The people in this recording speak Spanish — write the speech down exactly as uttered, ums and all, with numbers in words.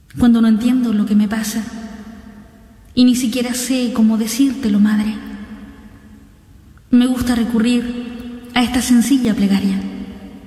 cuando no entiendo lo que me pasa y ni siquiera sé cómo decírtelo, madre. Me gusta recurrir a esta sencilla plegaria.